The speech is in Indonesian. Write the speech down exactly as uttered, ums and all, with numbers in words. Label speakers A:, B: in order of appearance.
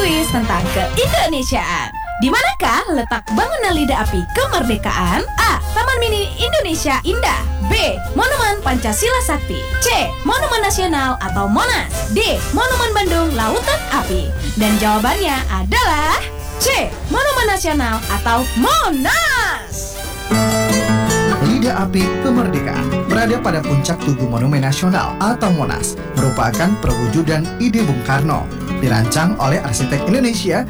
A: kuis tentang keindonesiaan. Di manakah letak bangunan lidah api kemerdekaan? A. Taman Mini Indonesia Indah. B. Monumen Pancasila Sakti. C. Monumen Nasional atau Monas. D. Monumen Bandung Lautan Api. Dan jawabannya adalah C. Monumen Nasional atau Monas.
B: Lidah Api Kemerdekaan berada pada puncak Tugu Monumen Nasional atau Monas, merupakan perwujudan ide Bung Karno. Dirancang oleh arsitek Indonesia